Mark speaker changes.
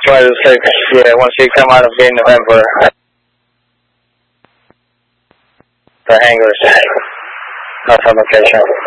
Speaker 1: 206, yeah, once you come out of gate November, the hangars, that's our location.